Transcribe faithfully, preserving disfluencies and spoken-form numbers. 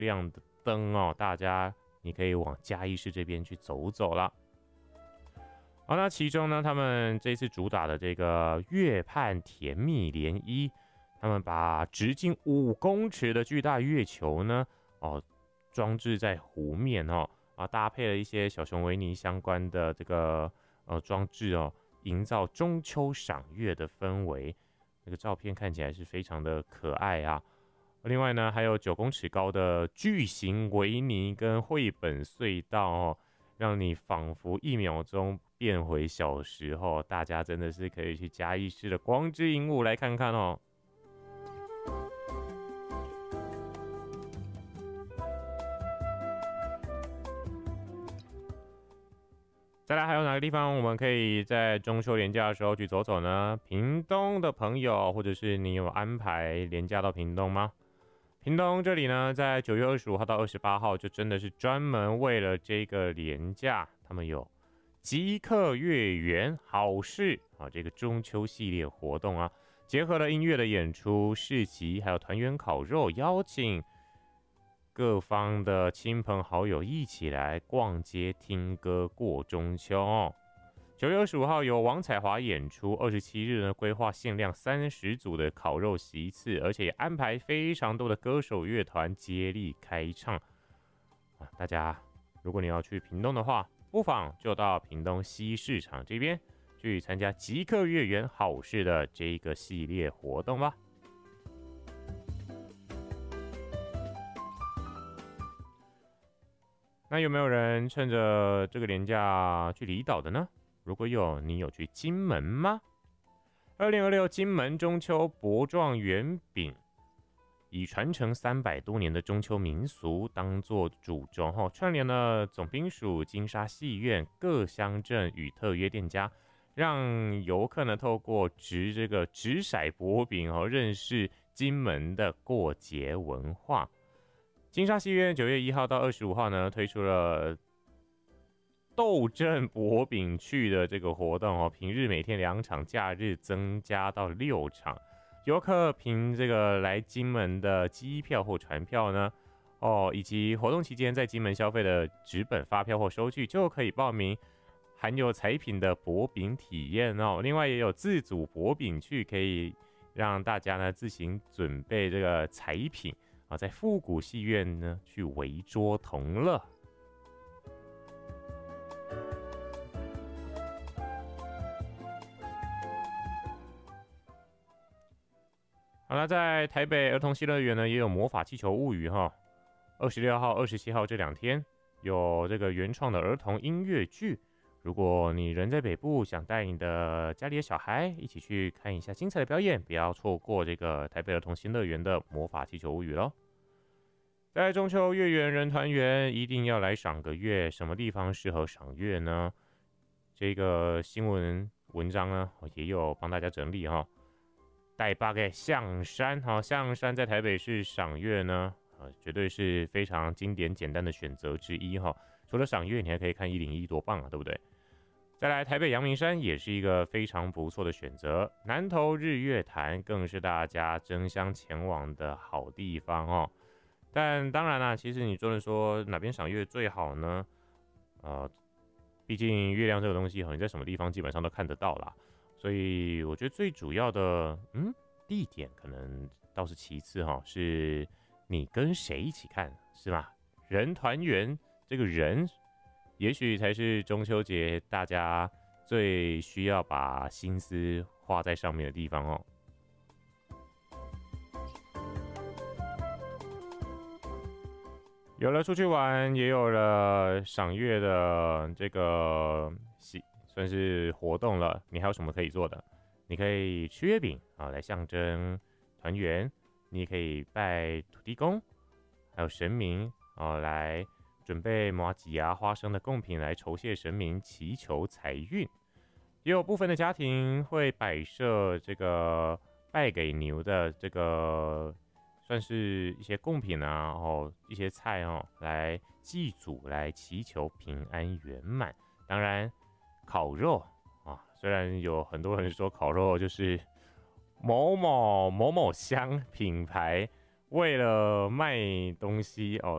亮的灯哦，大家你可以往嘉义市这边去走走了。好，那其中呢，他们这次主打的这个月畔甜蜜涟漪，他们把直径五公尺的巨大月球呢，哦，装置在湖面哦，啊，搭配了一些小熊维尼相关的这个呃装置哦，营造中秋赏月的氛围。那个照片看起来是非常的可爱啊。另外呢，还有九公尺高的巨型维尼跟绘本隧道哦，让你仿佛一秒钟变回小时候。大家真的是可以去嘉义市的光之影舞来看看哦。再来还有哪个地方我们可以在中秋连假的时候去走走呢？屏东的朋友，或者是你有安排连假到屏东吗？屏东这里呢，在九月二十五号到二十八号，就真的是专门为了这个连假，他们有即刻月圆好事啊，这个中秋系列活动啊，结合了音乐的演出、市集，还有团圆烤肉，邀请各方的亲朋好友一起来逛街、听歌、过中秋哦。九月二十五号由王彩华演出，二十七日呢规划限量三十组的烤肉席次，而且也安排非常多的歌手乐团接力开唱啊！大家如果你要去屏东的话，不妨就到屏东西市场这边去参加即刻月圆好事的这个系列活动吧。那有没有人趁着这个连假去离岛的呢？如果有，你有去金门吗？二零二六金门中秋博状圆饼，以传承三百多年的中秋民俗当作主轴后，串联了总兵署、金沙戏院、各乡镇与特约店家，让游客呢透过掷这个掷骰薄饼哦，认识金门的过节文化。金沙戏院九月一号到二十五号呢，推出了斗阵薄饼趣的这个活动哦，平日每天两场，假日增加到六场。游客凭这个来金门的机票或船票呢，哦，以及活动期间在金门消费的纸本发票或收据，就可以报名含有彩品的薄饼体验哦。另外也有自主薄饼趣，可以让大家呢自行准备这个彩品。啊，在复古戏院呢去围桌同乐。好了，在台北儿童新乐园呢也有魔法气球物语哈，二十六号、二十七号这两天有这个原创的儿童音乐剧。如果你人在北部，想带你的家里的小孩一起去看一下精彩的表演，不要错过这个台北儿童新乐园的魔法气球物语咯。在中秋月圆人团圆，一定要来赏个月。什么地方适合赏月呢？这个新闻文章呢也有帮大家整理哈。带八个象山，哈，象山在台北市赏月呢，呃，绝对是非常经典简单的选择之一哈。除了赏月，你还可以看一零一，多棒啊，对不对？再来，台北阳明山也是一个非常不错的选择。南投日月潭更是大家争相前往的好地方哦。但当然啦，其实你真的说哪边赏月最好呢？呃，毕竟月亮这个东西，你在什么地方基本上都看得到啦。所以我觉得最主要的，嗯，地点可能倒是其次哈，是你跟谁一起看，是吧？人团圆，这个人，也许才是中秋节大家最需要把心思花在上面的地方哦。有了出去玩，也有了赏月的这个算是活动了。你还有什么可以做的？你可以吃月饼啊，来象征团圆；你也可以拜土地公，还有神明啊，来准备麻糬啊、花生的贡品来酬谢神明，祈求财运。也有部分的家庭会摆设这个拜给牛的这个。算是一些贡品啊，然后一些菜哦，来祭祖，来祈求平安圆满。当然，烤肉啊，虽然有很多人说烤肉就是某某某某香品牌为了卖东西哦，